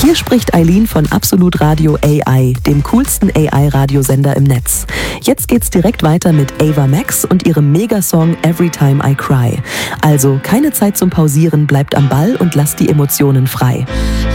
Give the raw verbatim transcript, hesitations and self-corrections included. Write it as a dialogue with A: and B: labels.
A: Hier spricht Eileen von Absolut Radio A I, dem coolsten A I-Radiosender im Netz. Jetzt geht's direkt weiter mit Ava Max und ihrem Megasong Every Time I Cry. Also keine Zeit zum Pausieren, bleibt am Ball und lasst die Emotionen frei.